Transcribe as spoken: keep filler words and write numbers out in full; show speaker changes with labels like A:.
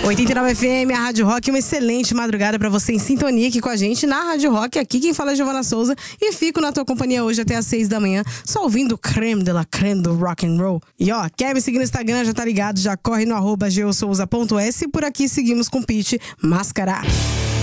A: oitenta e nove F M, a Rádio Rock, uma excelente madrugada pra você em sintonia aqui com a gente na Rádio Rock. Aqui quem fala é Giovana Souza e fico na tua companhia hoje até às seis da manhã, só ouvindo o creme de la creme do rock and roll. E ó, quer me seguir no Instagram, já tá ligado, já corre no arroba geosouza ponto s. Por aqui seguimos com Pitty, Máscara.